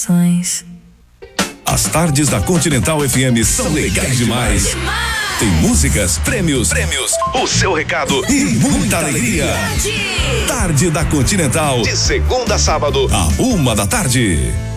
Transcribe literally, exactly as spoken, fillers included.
corações. As tardes da Continental F M são, são legais demais. demais. Tem músicas, prêmios, prêmios, o seu recado e muita alegria. Tarde. Tarde da Continental, de segunda a sábado, a uma da tarde.